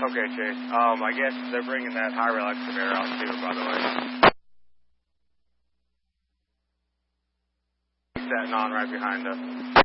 Okay, Chase. I guess they're bringing that high rail excavator out too, by the way. Setting on right behind us.